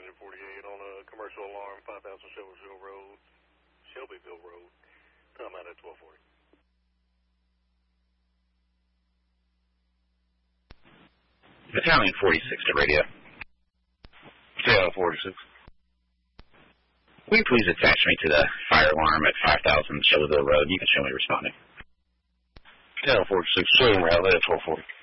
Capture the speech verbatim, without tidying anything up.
engine forty-eight on a commercial alarm, five thousand Shelbyville Road, Shelbyville Road. Time out at twelve forty. Battalion forty-six to radio. Battalion forty-six. Will you please attach me to the fire alarm at five thousand Shelbyville Road? You can show me responding. Battalion forty-six, showing route at twelve forty.